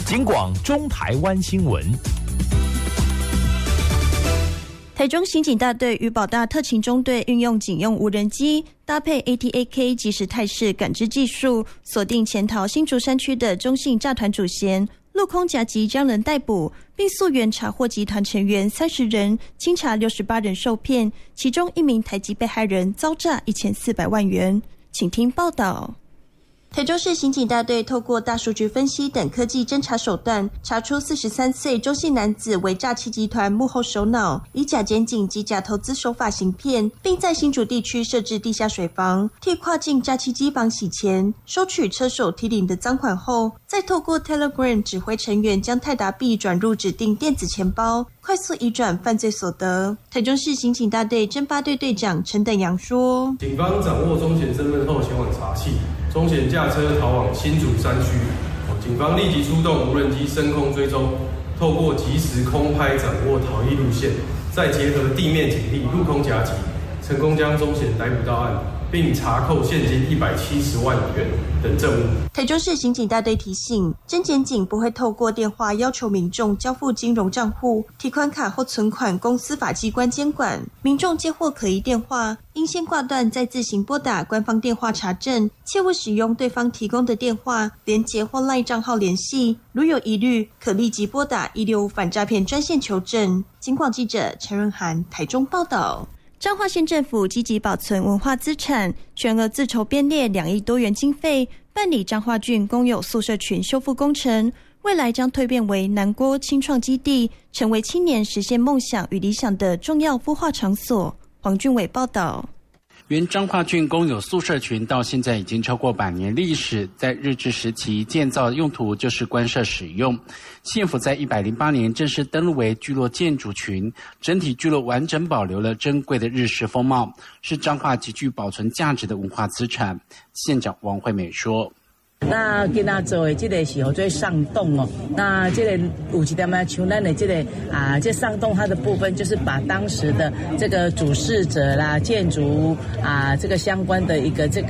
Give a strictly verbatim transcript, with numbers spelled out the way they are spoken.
警广中台湾新闻。 台中刑警大队与保大特勤中队运用警用无人机，搭配 A T A K 即时态势感知技术，锁定潜逃新竹山区的中信诈团主嫌，陆空夹击将人逮捕，并溯源查获集团成员三十人，清查六十八人受骗，其中一名台籍被害人遭诈一千四百万元。请听报道。台中市刑警大队透过大数据分析等科技侦查手段，查出四十三岁中性男子为诈欺集团幕后首脑，以假检警及假投资手法行骗，并在新竹地区设置地下水房，替跨境诈欺机房洗钱，收取车手提领的赃款后，再透过 Telegram 指挥成员将泰达币转入指定电子钱包，快速移转犯罪所得。台中市刑警大队侦八队队长陈等阳说： 警方掌握中嫌身份后前往查缉，中嫌驾车逃往新竹山区，警方立即出动无人机升空追踪，透过即时空拍掌握逃逸路线，再结合地面警力陆空夹击，成功将中嫌逮捕到案，并查扣现金一百七十万元等证物。 台中市刑警大队提醒，侦检警不会透过电话要求民众交付金融账户、提款卡或存款供司法机关监管。民众接获可疑电话，应先挂断，再自行拨打官方电话查证，切勿使用对方提供的电话、连结或 LINE 账号联系。如有疑虑，可立即拨打一六五反诈骗专线求证。警广记者陈润涵台中报道。彰化县政府积极保存文化资产，全额自筹编列两亿多元经费，办理彰化郡公有宿舍群修复工程，未来将蜕变为南郭青创基地，成为青年实现梦想与理想的重要孵化场所。黄俊伟报道。 原彰化郡公有宿舍群到现在已经超过百年历史，在日治时期建造用途就是官舍使用。县府在一百零八年正式登录为聚落建筑群，整体聚落完整保留了珍贵的日式风貌，是彰化极具保存价值的文化资产。县长王惠美说： 那今仔做的这个是叫做上洞哦，那这个有一点啊，像咱的这个啊，这上洞它的部分就是把当时的这个主事者啦、建筑啊这个相关的一个这个。